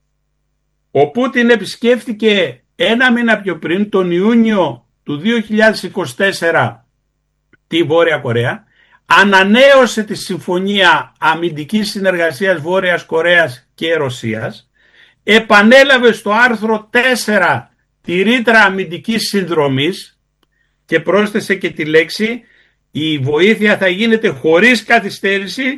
Ο Πούτιν επισκέφθηκε ένα μήνα πιο πριν, τον Ιούνιο του 2024, τη Βόρεια Κορέα, ανανέωσε τη συμφωνία αμυντικής συνεργασίας Βόρειας Κορέας και Ρωσίας, επανέλαβε στο άρθρο 4 τη ρήτρα αμυντικής συνδρομής και πρόσθεσε και τη λέξη «η βοήθεια θα γίνεται χωρίς καθυστέρηση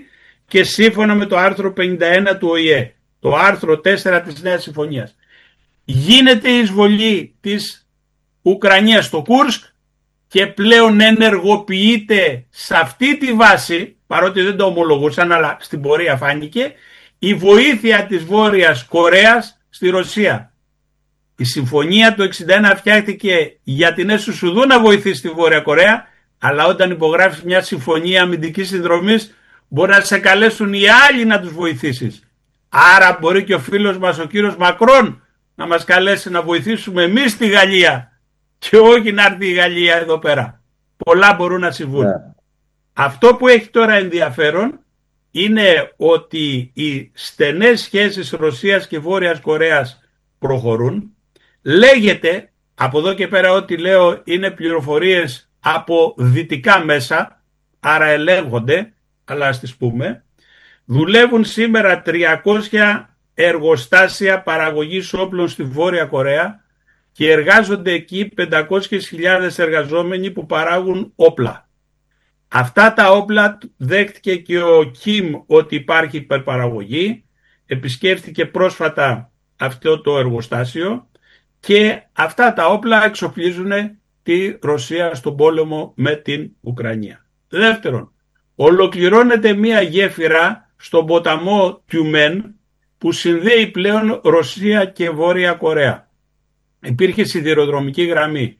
και σύμφωνα με το άρθρο 51 του ΟΗΕ, το άρθρο 4 της Νέας Συμφωνίας, γίνεται η εισβολή της Ουκρανίας στο Κούρσκ και πλέον ενεργοποιείται σε αυτή τη βάση, παρότι δεν το ομολογούσαν, αλλά στην πορεία φάνηκε, η βοήθεια της Βόρειας Κορέας στη Ρωσία. Η συμφωνία του 1961 φτιάχτηκε για την ΕΣΟΥ να βοηθήσει τη Βόρεια Κορέα, αλλά όταν υπογράφεις μια συμφωνία αμυντικής συνδρομής, μπορεί να σε καλέσουν οι άλλοι να τους βοηθήσεις. Άρα μπορεί και ο φίλος μας, ο κύριος Μακρόν, να μας καλέσει να βοηθήσουμε εμείς τη Γαλλία και όχι να έρθει η Γαλλία εδώ πέρα. Πολλά μπορούν να συμβούν. Αυτό που έχει τώρα ενδιαφέρον είναι ότι οι στενές σχέσεις Ρωσίας και Βόρειας Κορέας προχωρούν. Λέγεται, από εδώ και πέρα ό,τι λέω είναι πληροφορίες από δυτικά μέσα, άρα ελέγχονται, αλλά ας τις πούμε, δουλεύουν σήμερα 300 εργοστάσια παραγωγής όπλων στη Βόρεια Κορέα και εργάζονται εκεί 500.000 εργαζόμενοι που παράγουν όπλα. Αυτά τα όπλα δέχτηκε και ο Κιμ ότι υπάρχει υπερπαραγωγή, επισκέφθηκε πρόσφατα αυτό το εργοστάσιο και αυτά τα όπλα εξοπλίζουν τη Ρωσία στον πόλεμο με την Ουκρανία. Δεύτερον, ολοκληρώνεται μία γέφυρα στον ποταμό Τιουμέν που συνδέει πλέον Ρωσία και Βόρεια Κορέα. Υπήρχε σιδηροδρομική γραμμή.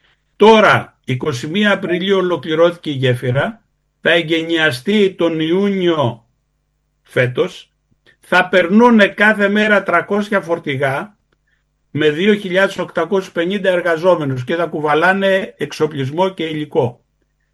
Τώρα, 21 Απριλίου ολοκληρώθηκε η γέφυρα, θα εγκαινιαστεί τον Ιούνιο φέτος, θα περνούν κάθε μέρα 300 φορτηγά με 2.850 εργαζόμενους και θα κουβαλάνε εξοπλισμό και υλικό.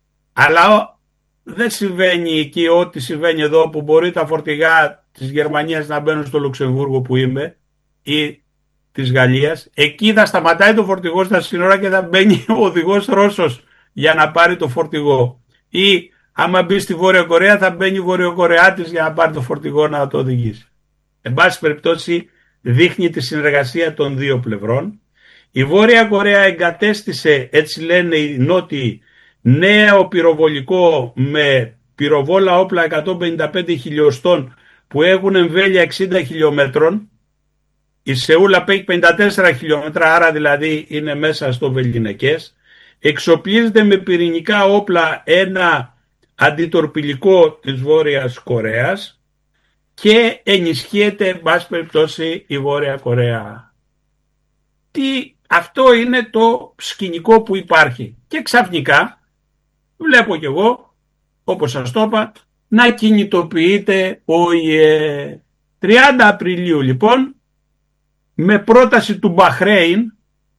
Αλλά δεν συμβαίνει εκεί ό,τι συμβαίνει εδώ, που μπορεί τα φορτηγά της Γερμανίας να μπαίνουν στο Λουξεμβούργο που είμαι ή της Γαλλίας. Εκεί θα σταματάει το φορτηγό στα σύνορα και θα μπαίνει ο οδηγός Ρώσος για να πάρει το φορτηγό. Ή άμα μπει στη Βόρεια Κορέα θα μπαίνει Βορειοκορεάτης για να πάρει το φορτηγό να το οδηγήσει. Εν πάση περιπτώσει δείχνει τη συνεργασία των δύο πλευρών. Η Βόρεια Κορέα εγκατέστησε, έτσι λένε οι νότιοι, νέο πυροβολικό με πυροβόλα όπλα 155 χιλιοστών που έχουν εμβέλεια 60 χιλιόμετρων. Η Σεούλα έχει 54 χιλιόμετρα, άρα δηλαδή είναι μέσα στο Βελγινεκές. Εξοπλίζεται με πυρηνικά όπλα ένα αντιτορπιλικό της Βόρειας Κορέας και ενισχύεται, εν πάση περιπτώσει, η Βόρεια Κορέα. Αυτό είναι το σκηνικό που υπάρχει. Και ξαφνικά βλέπω κι εγώ, όπως σας το είπα, να κινητοποιείται ο ΙΕ. 30 Απριλίου λοιπόν, με πρόταση του Μπαχρέιν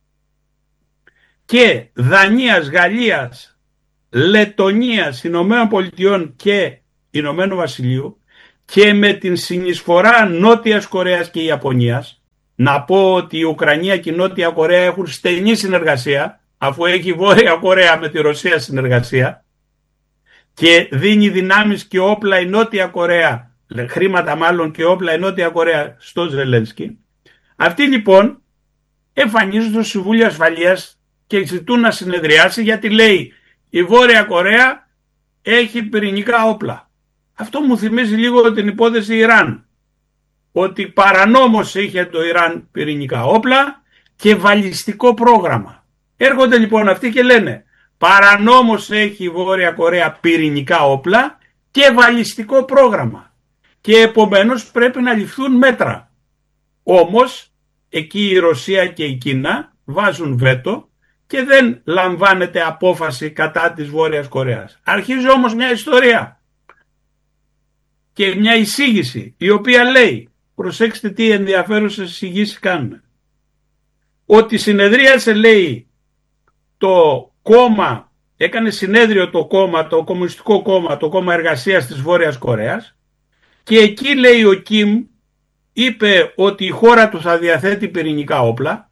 και Δανίας, Γαλλίας, Λετονίας, Ηνωμένων Πολιτειών και Ηνωμένου Βασιλείου και με την συνεισφορά Νότιας Κορέας και Ιαπωνίας. Να πω ότι η Ουκρανία και η Νότια Κορέα έχουν στενή συνεργασία, αφού έχει η Βόρεια Κορέα με τη Ρωσία συνεργασία και δίνει δυνάμεις και όπλα η Νότια Κορέα, χρήματα μάλλον και όπλα η Νότια Κορέα στο Ζελένσκι. Αυτοί λοιπόν εμφανίζονται στο Συμβούλιο Ασφαλείας και ζητούν να συνεδριάσει, γιατί λέει η Βόρεια Κορέα έχει πυρηνικά όπλα. Αυτό μου θυμίζει λίγο την υπόθεση Ιράν, ότι παρανόμως είχε το Ιράν πυρηνικά όπλα και βαλιστικό πρόγραμμα. Έρχονται λοιπόν αυτοί και λένε παρανόμως έχει η Βόρεια Κορέα πυρηνικά όπλα και βαλιστικό πρόγραμμα και επομένως πρέπει να ληφθούν μέτρα. Όμως εκεί η Ρωσία και η Κίνα βάζουν βέτο και δεν λαμβάνεται απόφαση κατά της Βόρειας Κορέας. Αρχίζει όμως μια ιστορία και μια εισήγηση η οποία λέει, προσέξτε τι ενδιαφέρουσες εισηγήσεις κάνουμε, ότι συνεδρίασε, λέει, το κόμμα, έκανε συνέδριο το κόμμα, το Κομμουνιστικό Κόμμα, το Κόμμα Εργασίας της Βόρειας Κορέας και εκεί, λέει, ο Κιμ είπε ότι η χώρα του θα διαθέτει πυρηνικά όπλα.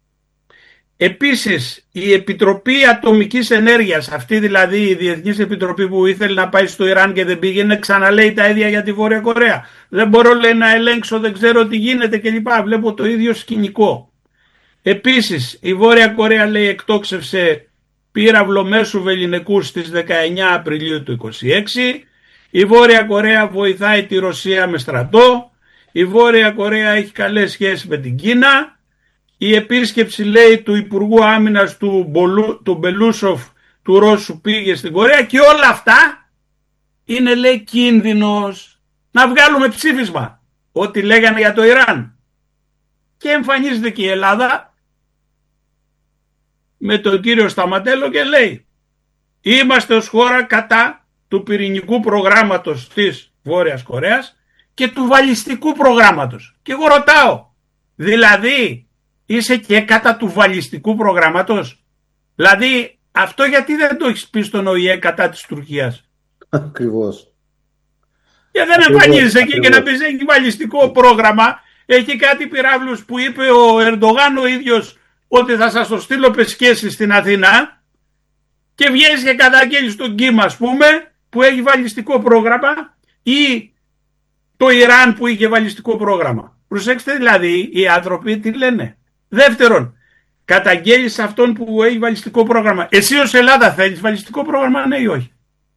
Επίσης η Επιτροπή Ατομικής Ενέργειας, αυτή δηλαδή η Διεθνής Επιτροπή που ήθελε να πάει στο Ιράν και δεν πήγαινε, ξαναλέει τα ίδια για τη Βόρεια Κορέα. Δεν μπορώ, λέει, να ελέγξω, δεν ξέρω τι γίνεται κλπ. Βλέπω το ίδιο σκηνικό. Επίσης η Βόρεια Κορέα, λέει, εκτόξευσε πύραυλο μέσου βεληνικού στις 19 Απριλίου του 26 Η Βόρεια Κορέα βοηθάει τη Ρωσία με στρατό, η Βόρεια Κορέα έχει καλές σχέσεις με την Κίνα, η επίσκεψη λέει του Υπουργού Άμυνας του Μπελούσοφ του Ρώσου πήγε στην Κορέα και όλα αυτά είναι λέει κίνδυνος. Να βγάλουμε ψήφισμα ό,τι λέγανε για το Ιράν. Και εμφανίζεται και η Ελλάδα με τον κύριο Σταματέλο και λέει είμαστε ως χώρα κατά του πυρηνικού προγράμματος της Βόρειας Κορέας και του βαλιστικού προγράμματος. Και εγώ ρωτάω, δηλαδή είσαι και κατά του βαλιστικού προγράμματος? Δηλαδή αυτό γιατί δεν το έχεις πει στον ΟΗΕ κατά της Τουρκίας? Ακριβώς. Και δεν εμφανίζεις εκεί και να πεις έχει βαλιστικό πρόγραμμα, έχει κάτι πυράβλους που είπε ο Ερντογάν ο ίδιος ότι θα σας το στείλω πεσκέσεις στην Αθήνα και βγαίνεις και καταγγέλεις τον Κιμ ας πούμε που έχει βαλιστικό πρόγραμμα ή το Ιράν που είχε βαλιστικό πρόγραμμα. Προσέξτε δηλαδή οι άνθρωποι τι λένε. Δεύτερον, καταγγέλεις αυτόν που έχει βαλιστικό πρόγραμμα. Εσύ ως Ελλάδα θέλεις βαλιστικό πρόγραμμα, ναι ή όχι?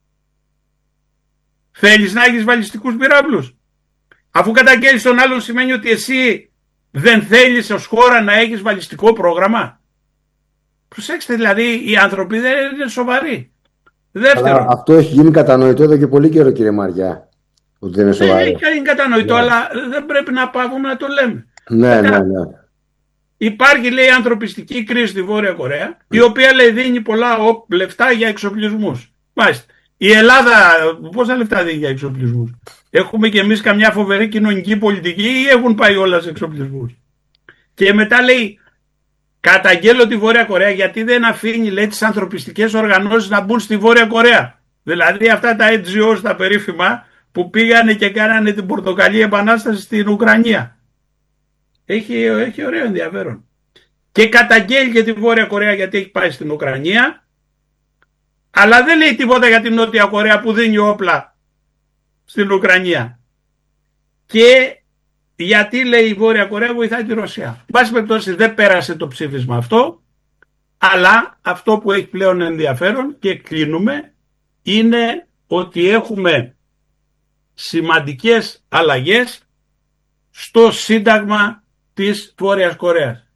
Θέλεις να έχεις βαλιστικούς πυράβλους? Αφού καταγγέλεις τον άλλον σημαίνει ότι εσύ δεν θέλεις ως χώρα να έχεις βαλιστικό πρόγραμμα. Προσέξτε δηλαδή οι άνθρωποι δεν είναι σοβαροί. Δεύτερον, αλλά αυτό έχει γίνει κατανοητό εδώ και πολύ καιρό, κύριε Μαριά. Ότι δεν είναι σοβαρό. Έχει γίνει κατανοητό, αλλά δεν πρέπει να πάβουμε να το λέμε. Ναι. Υπάρχει λέει ανθρωπιστική κρίση στη Βόρεια Κορέα, η οποία λέει δίνει πολλά λεφτά για εξοπλισμούς. Μάλιστα. Η Ελλάδα πόσα λεφτά δίνει για εξοπλισμούς? Έχουμε και εμείς καμιά φοβερή κοινωνική πολιτική ή έχουν πάει όλα σε εξοπλισμούς? Και μετά λέει καταγγέλλω τη Βόρεια Κορέα γιατί δεν αφήνει λέει τις ανθρωπιστικές οργανώσεις να μπουν στη Βόρεια Κορέα. Δηλαδή αυτά τα NGOs τα περίφημα που πήγανε και κάνανε την Πορτοκαλί Επανάσταση στην Ουκρανία. Έχει ωραίο ενδιαφέρον. Και καταγγέλει και τη Βόρεια Κορέα γιατί έχει πάει στην Ουκρανία, αλλά δεν λέει τίποτα για την Νότια Κορέα που δίνει όπλα στην Ουκρανία. Και γιατί λέει η Βόρεια Κορέα βοηθάει τη Ρωσία. Εν πάση περιπτώσει δεν πέρασε το ψήφισμα αυτό, αλλά αυτό που έχει πλέον ενδιαφέρον και κλείνουμε είναι ότι έχουμε σημαντικές αλλαγές στο Σύνταγμα της Βόρειας Κορέας.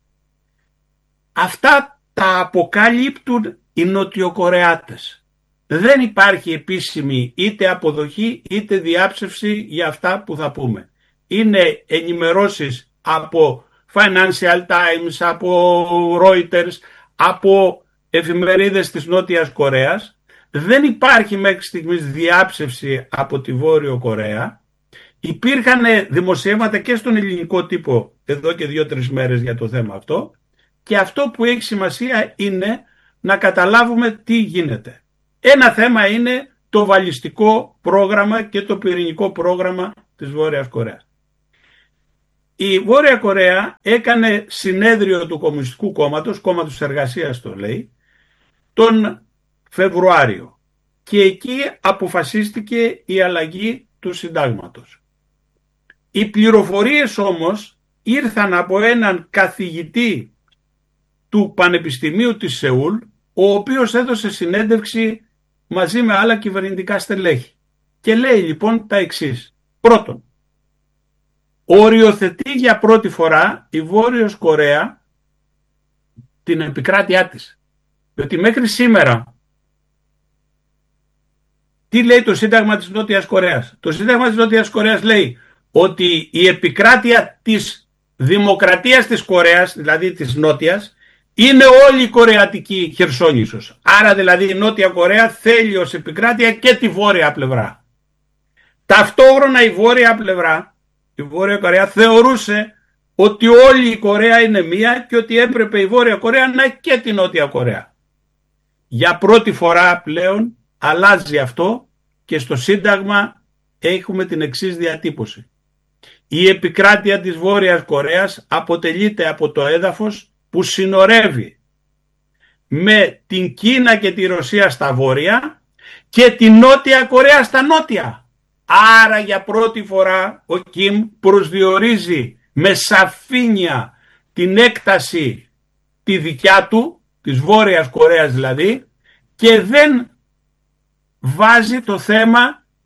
Αυτά τα αποκαλύπτουν οι Νοτιοκορεάτες. Δεν υπάρχει επίσημη είτε αποδοχή είτε διάψευση για αυτά που θα πούμε. Είναι ενημερώσεις από Financial Times, από Reuters, από εφημερίδες της Νότιας Κορέας. Δεν υπάρχει μέχρι στιγμής διάψευση από τη Βόρειο Κορέα. Υπήρχαν δημοσιεύματα και στον ελληνικό τύπο εδώ και 2-3 μέρες για το θέμα αυτό και αυτό που έχει σημασία είναι να καταλάβουμε τι γίνεται. Ένα θέμα είναι το βαλιστικό πρόγραμμα και το πυρηνικό πρόγραμμα της Βόρειας Κορέας. Η Βόρεια Κορέα έκανε συνέδριο του Κομμουνιστικού Κόμματος, Κόμματος της Εργασίας το λέει, τον Φεβρουάριο και εκεί αποφασίστηκε η αλλαγή του συντάγματος. Οι πληροφορίες όμως ήρθαν από έναν καθηγητή του Πανεπιστημίου της Σεούλ, ο οποίος έδωσε συνέντευξη μαζί με άλλα κυβερνητικά στελέχη. Και λέει λοιπόν τα εξής. Πρώτον, οριοθετεί για πρώτη φορά η Βόρειος Κορέα την επικράτειά της. Διότι μέχρι σήμερα, τι λέει το Σύνταγμα της Νότιας Κορέας? Το Σύνταγμα της Νότιας Κορέας λέει ότι η επικράτεια της Δημοκρατίας της Κορέας, δηλαδή της Νότιας, είναι όλη η Κορεατική Χερσόνησος. Άρα δηλαδή η Νότια Κορέα θέλει ως επικράτεια και τη βόρεια πλευρά. Ταυτόχρονα η βόρεια πλευρά, η Βόρεια Κορέα θεωρούσε ότι όλη η Κορέα είναι μία και ότι έπρεπε η Βόρεια Κορέα να έχει και τη Νότια Κορέα. Για πρώτη φορά πλέον αλλάζει αυτό και στο Σύνταγμα έχουμε την εξής διατύπωση. Η επικράτεια της Βόρειας Κορέας αποτελείται από το έδαφος που συνορεύει με την Κίνα και τη Ρωσία στα βόρεια και τη Νότια Κορέα στα νότια. Άρα για πρώτη φορά ο Κιμ προσδιορίζει με σαφήνεια την έκταση τη δικιά του, της Βόρειας Κορέας δηλαδή, και δεν βάζει το θέμα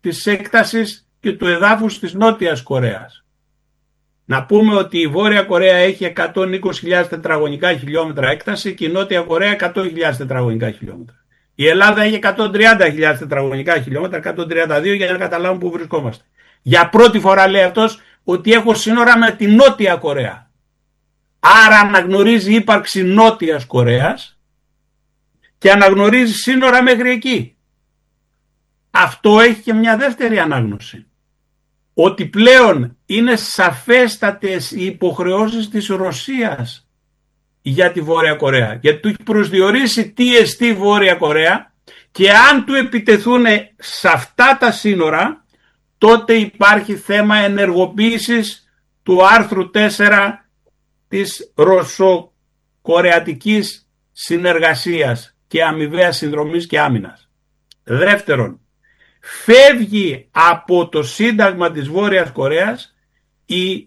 της έκτασης και του εδάφους της Νότιας Κορέας. Να πούμε ότι η Βόρεια Κορέα έχει 120.000 τετραγωνικά χιλιόμετρα έκταση και η Νότια Κορέα 100.000 τετραγωνικά χιλιόμετρα. Η Ελλάδα έχει 130.000 τετραγωνικά χιλιόμετρα, 132 για να καταλάβουμε πού βρισκόμαστε. Για πρώτη φορά λέει αυτός ότι έχω σύνορα με τη Νότια Κορέα. Άρα αναγνωρίζει ύπαρξη Νότιας Κορέας και αναγνωρίζει σύνορα μέχρι εκεί. Αυτό έχει και μια δεύτερη ανάγνωση. Ότι πλέον είναι σαφέστατες οι υποχρεώσεις της Ρωσίας για τη Βόρεια Κορέα. Γιατί του έχει προσδιορίσει τι εστί Βόρεια Κορέα και αν του επιτεθούν σε αυτά τα σύνορα, τότε υπάρχει θέμα ενεργοποίησης του άρθρου 4 της Ρωσοκορεατικής συνεργασίας και αμοιβαίας συνδρομής και άμυνας. Δεύτερον, φεύγει από το Σύνταγμα της Βόρειας Κορέας η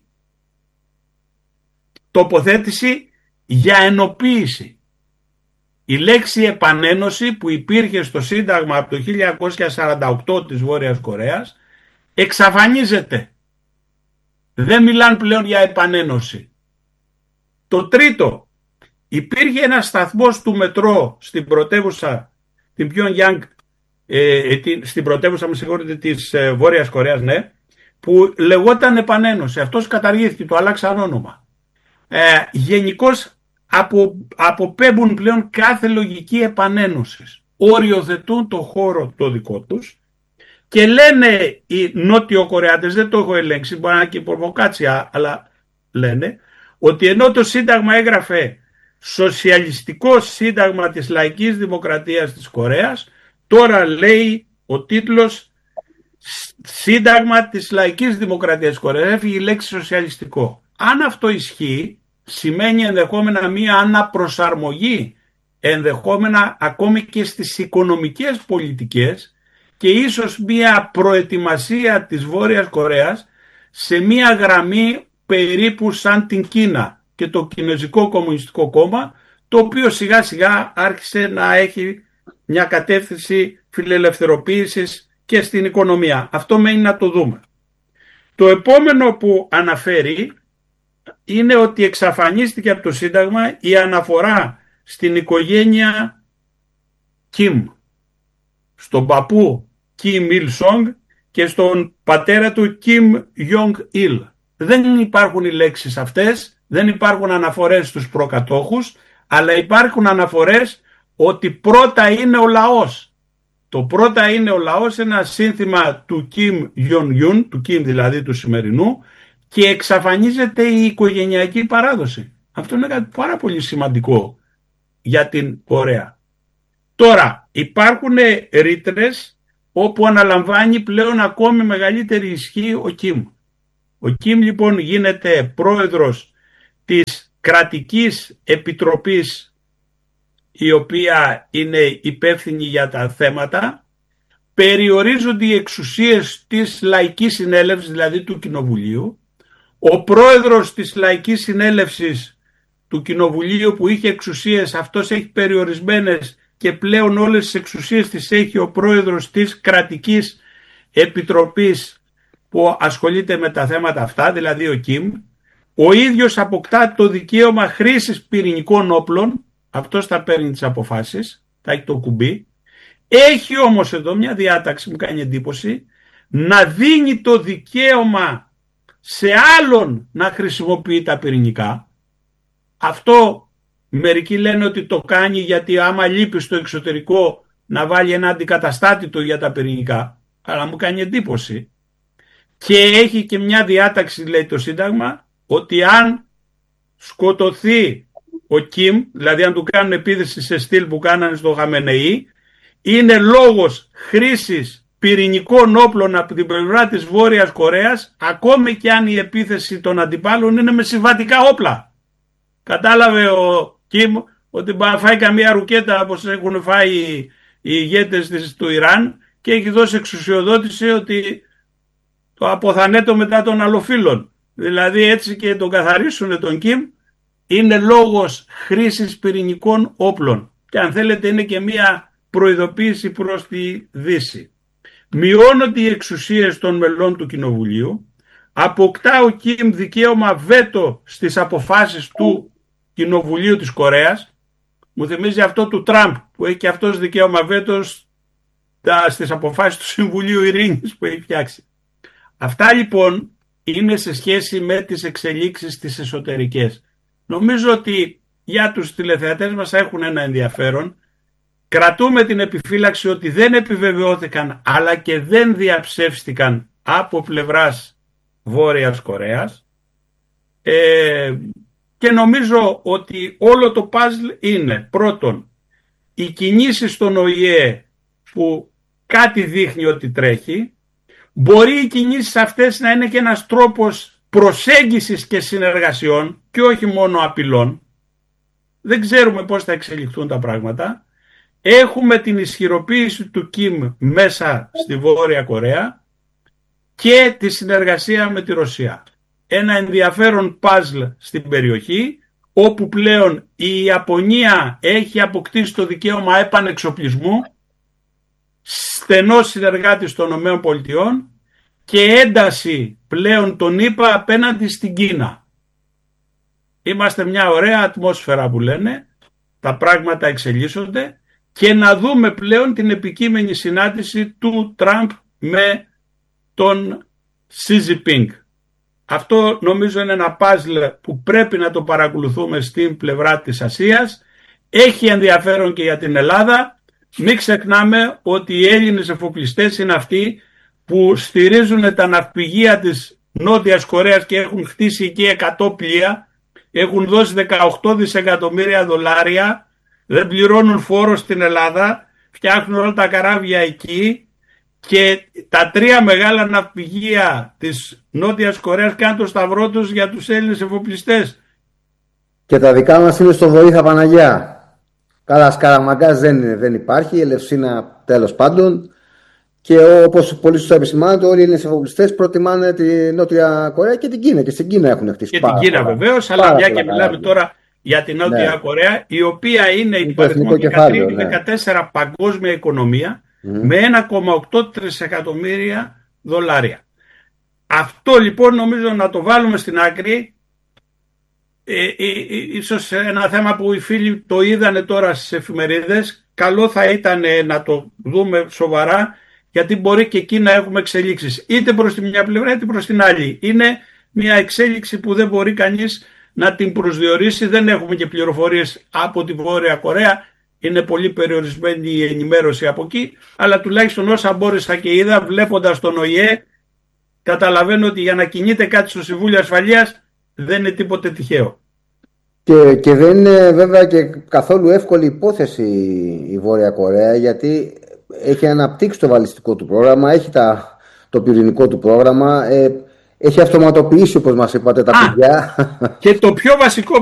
τοποθέτηση για ενοποίηση. Η λέξη επανένωση που υπήρχε στο Σύνταγμα από το 1948 της Βόρειας Κορέας εξαφανίζεται. Δεν μιλάνε πλέον για επανένωση. Το τρίτο, υπήρχε ένας σταθμός του μετρό στην πρωτεύουσα, την Pyongyang, στην πρωτεύουσα της Βόρειας Κορέας, ναι, που λεγόταν επανένωση. Αυτός καταργήθηκε, το αλλάξαν όνομα. Γενικώς αποπέμπουν πλέον κάθε λογική επανένωσης. Οριοθετούν το χώρο το δικό τους και λένε οι Νότιο Κορεάτες, δεν το έχω ελέγξει, μπορεί να είναι και προβοκάτσια, αλλά λένε ότι ενώ το Σύνταγμα έγραφε Σοσιαλιστικό Σύνταγμα της Λαϊκής Δημοκρατίας της Κορέας, τώρα λέει ο τίτλος Σύνταγμα της Λαϊκής Δημοκρατίας της Κορέας. Έφυγε η λέξη σοσιαλιστικό. Αν αυτό ισχύει, σημαίνει ενδεχόμενα μία αναπροσαρμογή, ενδεχόμενα ακόμη και στις οικονομικές πολιτικές και ίσως μία προετοιμασία της Βόρειας Κορέας σε μία γραμμή περίπου σαν την Κίνα και το Κινέζικο Κομμουνιστικό Κόμμα, το οποίο σιγά σιγά άρχισε να έχει μια κατεύθυνση φιλελευθεροποίησης και στην οικονομία. Αυτό μένει να το δούμε. Το επόμενο που αναφέρει είναι ότι εξαφανίστηκε από το Σύνταγμα η αναφορά στην οικογένεια Κιμ, στον παππού Κιμ Il Sung και στον πατέρα του Κιμ Jong Il. Δεν υπάρχουν οι λέξεις αυτές, δεν υπάρχουν αναφορές στους προκατόχους, αλλά υπάρχουν αναφορές ότι πρώτα είναι ο λαός. Το πρώτα είναι ο λαός, ένα σύνθημα του Kim Jong-un, του Kim δηλαδή του σημερινού, και εξαφανίζεται η οικογενειακή παράδοση. Αυτό είναι κάτι πάρα πολύ σημαντικό για την Κορέα. Τώρα υπάρχουν ρήτρες όπου αναλαμβάνει πλέον ακόμη μεγαλύτερη ισχύ ο Kim. Ο Kim λοιπόν γίνεται πρόεδρος της κρατικής επιτροπής η οποία είναι υπεύθυνη για τα θέματα, περιορίζονται οι εξουσίες της Λαϊκής Συνέλευσης, δηλαδή του Κοινοβουλίου. Ο πρόεδρος της Λαϊκής Συνέλευσης του Κοινοβουλίου που είχε εξουσίες, αυτός έχει περιορισμένες και πλέον όλες τις εξουσίες τις έχει ο πρόεδρος της κρατικής επιτροπής που ασχολείται με τα θέματα αυτά, δηλαδή ο Κιμ. Ο ίδιος αποκτά το δικαίωμα χρήσης πυρηνικών όπλων, αυτός θα παίρνει τις αποφάσεις, θα έχει το κουμπί. Έχει όμως εδώ μια διάταξη, μου κάνει εντύπωση, να δίνει το δικαίωμα σε άλλον να χρησιμοποιεί τα πυρηνικά. Αυτό μερικοί λένε ότι το κάνει γιατί άμα λείπει στο εξωτερικό να βάλει ένα αντικαταστάτη του για τα πυρηνικά, αλλά μου κάνει εντύπωση. Και έχει και μια διάταξη, λέει το Σύνταγμα, ότι αν σκοτωθεί ο Κιμ, δηλαδή αν του κάνουν επίθεση σε στυλ που κάνανε στο Χαμενεή, είναι λόγος χρήσης πυρηνικών όπλων από την πλευρά της Βόρειας Κορέας, ακόμη και αν η επίθεση των αντιπάλων είναι με συμβατικά όπλα. Κατάλαβε ο Κιμ ότι μπορεί να φάει καμία ρουκέτα όπως έχουν φάει οι ηγέτες του Ιράν και έχει δώσει εξουσιοδότηση ότι το αποθανέτω μετά των αλλοφύλων. Δηλαδή έτσι και τον καθαρίσουν τον Κιμ, είναι λόγος χρήσης πυρηνικών όπλων. Και αν θέλετε είναι και μία προειδοποίηση προς τη Δύση. μειώνονται οι εξουσίες των μελών του Κοινοβουλίου, αποκτά ο Κιμ δικαίωμα βέτο στις αποφάσεις του Κοινοβουλίου της Κορέας. Μου θυμίζει αυτό του Τραμπ που έχει και αυτός δικαίωμα βέτο στις αποφάσεις του Συμβουλίου Ειρήνης που έχει φτιάξει. Αυτά λοιπόν είναι σε σχέση με τις εξελίξεις τις εσωτερικές. Νομίζω ότι για τους τηλεθεατές μας έχουν ένα ενδιαφέρον. Κρατούμε την επιφύλαξη ότι δεν επιβεβαιώθηκαν αλλά και δεν διαψεύστηκαν από πλευράς Βόρειας Κορέας και νομίζω ότι όλο το παζλ είναι πρώτον οι κινήσεις στον ΟΗΕ που κάτι δείχνει ότι τρέχει. Μπορεί οι κινήσεις αυτές να είναι και ένας τρόπος προσέγγισης και συνεργασιών και όχι μόνο απειλών. Δεν ξέρουμε πώς θα εξελιχθούν τα πράγματα. Έχουμε την ισχυροποίηση του Κιμ μέσα στη Βόρεια Κορέα και τη συνεργασία με τη Ρωσία. Ένα ενδιαφέρον παζλ στην περιοχή, όπου πλέον η Ιαπωνία έχει αποκτήσει το δικαίωμα επανεξοπλισμού, στενός συνεργάτης των ΗΠΑ και ένταση πλέον των ΗΠΑ απέναντι στην Κίνα. Είμαστε μια ωραία ατμόσφαιρα που λένε, τα πράγματα εξελίσσονται και να δούμε πλέον την επικείμενη συνάντηση του Τραμπ με τον Σι Τζινπίνγκ. Αυτό νομίζω είναι ένα παζλ που πρέπει να το παρακολουθούμε στην πλευρά της Ασίας. Έχει ενδιαφέρον και για την Ελλάδα. Μην ξεχνάμε ότι οι Έλληνες εφοπλιστές είναι αυτοί που στηρίζουν τα ναυπηγεία της Νότιας Κορέας και έχουν χτίσει εκεί 100 πλοία. Έχουν δώσει 18 δισεκατομμύρια δολάρια. Δεν πληρώνουν φόρο στην Ελλάδα. Φτιάχνουν όλα τα καράβια εκεί. Και τα τρία μεγάλα ναυπηγεία της Νότιας Κορέας κάνουν το σταυρό τους για τους Έλληνες εφοπλιστές. Και τα δικά μας είναι στο Βοήθα Παναγιά. Καλά, Σκαραμαγκάς δεν υπάρχει, η Ελευσίνα τέλος πάντων. Και όπως πολύ σωστά επισημάνεται, όλοι οι Έλληνες εφοπλιστές προτιμάνε τη Νότια Κορέα και την Κίνα. Και στην Κίνα έχουν χτίσει. Και την Κίνα βεβαίως, αλλά μια και μιλάμε τώρα για την Νότια Κορέα, η οποία είναι η παριθμόν 13-14 παγκόσμια οικονομία. Με 1,8 τρισεκατομμύρια δολάρια. Αυτό λοιπόν νομίζω να το βάλουμε στην άκρη. Ίσως ένα θέμα που οι φίλοι το είδανε τώρα στις εφημερίδες. Καλό θα ήταν να το δούμε σοβαρά, γιατί μπορεί και εκεί να έχουμε εξελίξεις. Είτε προς τη μια πλευρά είτε προς την άλλη. Είναι μια εξέλιξη που δεν μπορεί κανείς να την προσδιορίσει. Δεν έχουμε και πληροφορίες από τη Βόρεια Κορέα. Είναι πολύ περιορισμένη η ενημέρωση από εκεί, αλλά τουλάχιστον όσα μπόρεσα και είδα βλέποντας τον ΟΗΕ, καταλαβαίνω ότι για να κινείται κάτι στο Συμβούλιο Ασφαλείας δεν είναι τίποτε τυχαίο. Και δεν είναι βέβαια και καθόλου εύκολη υπόθεση η Βόρεια Κορέα, γιατί έχει αναπτύξει το βαλιστικό του πρόγραμμα, έχει το πυρηνικό του πρόγραμμα, έχει αυτοματοποιήσει, όπως μας είπατε, τα παιδιά. Και το πιο βασικό